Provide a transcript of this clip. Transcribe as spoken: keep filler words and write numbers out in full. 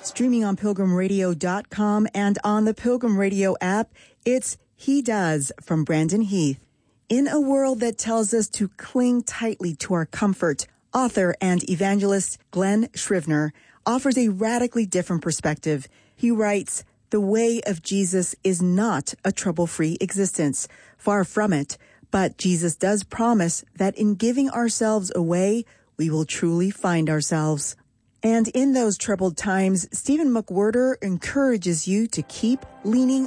Streaming on pilgrim radio dot com and on the Pilgrim Radio app, it's He Does from Brandon Heath. In a world that tells us to cling tightly to our comfort, author and evangelist Glenn Scrivener offers a radically different perspective. He writes, "The way of Jesus is not a trouble-free existence. Far from it. But Jesus does promise that in giving ourselves away, we will truly find ourselves." And in those troubled times, Stephen McWhirter encourages you to keep leaning